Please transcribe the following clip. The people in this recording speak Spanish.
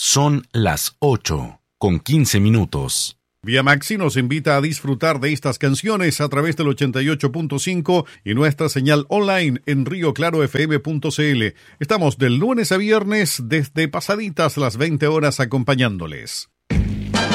Son las 8:15. Vía Maxi nos invita a disfrutar de estas canciones a través del 88.5 y nuestra señal online en rioclarofm.cl. Estamos del lunes a viernes desde pasaditas las 20 horas acompañándoles.